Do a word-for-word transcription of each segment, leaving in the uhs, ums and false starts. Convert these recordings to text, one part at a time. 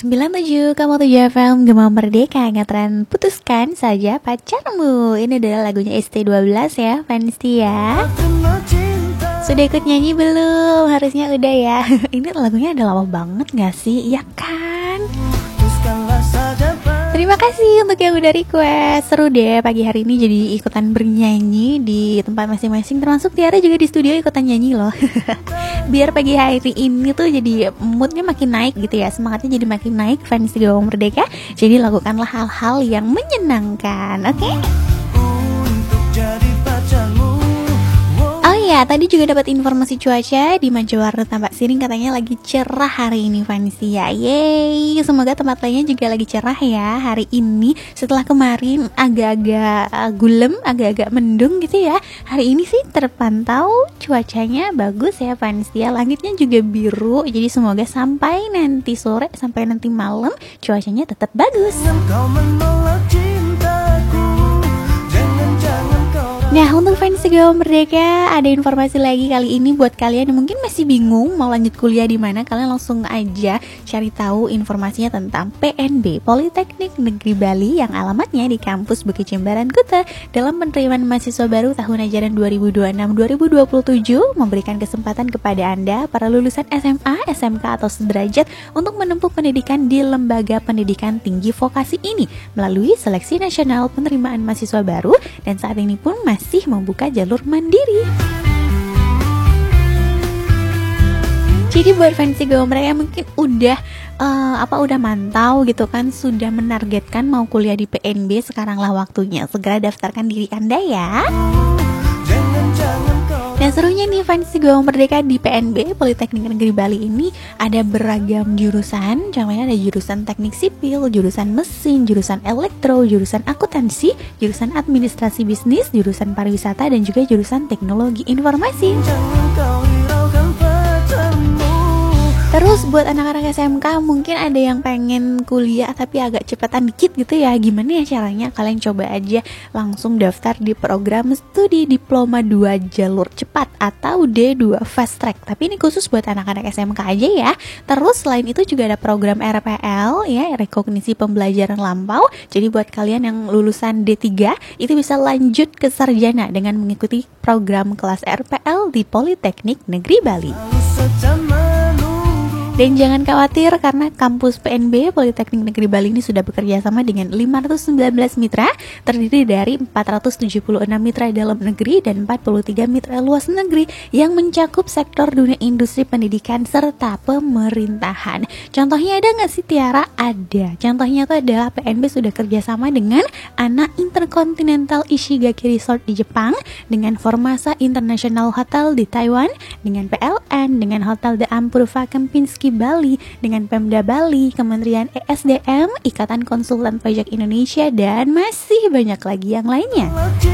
sembilan tujuh koma tujuh F M Gema Merdeka, ngetren putuskan saja pacarmu. Ini adalah lagunya S T dua belas ya, fans ya. Sudah ikut nyanyi belum? Harusnya udah ya. Ini lagunya udah lama banget gak sih? Ya kan? Terima kasih untuk yang udah request. Seru deh pagi hari ini jadi ikutan bernyanyi di tempat masing-masing. Termasuk Tiara juga di studio ikutan nyanyi loh. Biar pagi hari ini tuh jadi moodnya makin naik gitu ya, semangatnya jadi makin naik fans Gema Merdeka. Jadi lakukanlah hal-hal yang menyenangkan, oke? Okay? Oh iya, tadi juga dapat informasi cuaca di Mancawarna Tampak Siring, katanya lagi cerah hari ini fans ya. Yeay, semoga tempat lainnya juga lagi cerah ya hari ini. Setelah kemarin agak-agak gulem, agak-agak mendung gitu ya. Hari ini sih terpantau cuacanya bagus ya fans ya. Langitnya juga biru. Jadi semoga sampai nanti sore, sampai nanti malam cuacanya tetap bagus. Nah, untuk fans Gema Merdeka, ada informasi lagi kali ini buat kalian yang mungkin masih bingung mau lanjut kuliah di mana. Kalian langsung aja cari tahu informasinya tentang P N B, Politeknik Negeri Bali, yang alamatnya di kampus Bukit Jembaran, Kuta. Dalam penerimaan mahasiswa baru tahun ajaran dua ribu dua puluh enam dua ribu dua puluh tujuh, memberikan kesempatan kepada Anda para lulusan S M A, S M K atau sederajat untuk menempuh pendidikan di lembaga pendidikan tinggi vokasi ini melalui seleksi nasional penerimaan mahasiswa baru, dan saat ini pun masih masih membuka jalur mandiri. Jadi buat fans Gema Merdeka mungkin udah uh, apa udah mantau gitu kan, sudah menargetkan mau kuliah di P N B, sekaranglah waktunya segera daftarkan diri Anda ya. Dan serunya nih fans Gema Merdeka, di P N B, Politeknik Negeri Bali ini ada beragam jurusan. Contohnya ada jurusan teknik sipil, jurusan mesin, jurusan elektro, jurusan akuntansi, jurusan administrasi bisnis, jurusan pariwisata, dan juga jurusan teknologi informasi. Terus buat anak-anak S M K mungkin ada yang pengen kuliah tapi agak cepetan dikit gitu ya. Gimana ya caranya? Kalian coba aja langsung daftar di program studi Diploma dua jalur cepat atau D dua fast track. Tapi ini khusus buat anak-anak S M K aja ya. Terus selain itu juga ada program R P L ya, rekognisi pembelajaran lampau. Jadi buat kalian yang lulusan D tiga itu bisa lanjut ke sarjana dengan mengikuti program kelas R P L di Politeknik Negeri Bali. Dan jangan khawatir karena kampus P N B Politeknik Negeri Bali ini sudah bekerja sama dengan lima ratus sembilan belas mitra, terdiri dari empat ratus tujuh puluh enam mitra dalam negeri dan empat puluh tiga mitra luas negeri yang mencakup sektor dunia industri pendidikan serta pemerintahan. Contohnya ada nggak sih Tiara? Ada. Contohnya itu adalah P N B sudah kerjasama dengan ANA Intercontinental Ishigaki Resort di Jepang, dengan Formasa International Hotel di Taiwan, dengan P L N, dengan Hotel The Ampurva Kempinski Bali, dengan Pemda Bali, Kementerian E S D M, Ikatan Konsultan Pajak Indonesia, dan masih banyak lagi yang lainnya.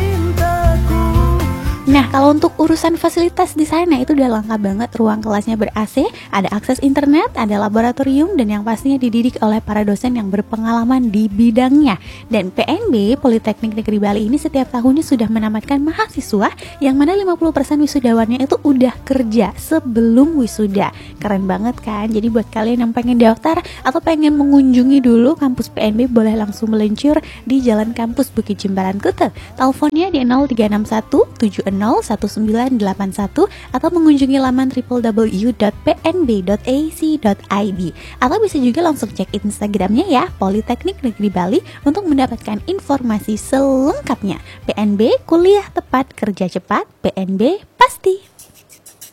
Nah, kalau untuk urusan fasilitas di sana itu udah lengkap banget. Ruang kelasnya ber-A C, ada akses internet, ada laboratorium, dan yang pastinya dididik oleh para dosen yang berpengalaman di bidangnya. Dan P N B Politeknik Negeri Bali ini setiap tahunnya sudah menamatkan mahasiswa yang mana lima puluh persen wisudawannya itu udah kerja sebelum wisuda. Keren banget kan? Jadi buat kalian yang pengen daftar atau pengen mengunjungi dulu kampus P N B, boleh langsung meluncur di Jalan Kampus Bukit Jembaran, Kuta. Teleponnya di nol tiga enam satu tujuh nol satu sembilan delapan satu atau mengunjungi laman w w w dot p n b dot a c dot i d, atau bisa juga langsung cek Instagramnya ya, Politeknik Negeri Bali, untuk mendapatkan informasi selengkapnya. P N B, kuliah tepat, kerja cepat, P N B pasti.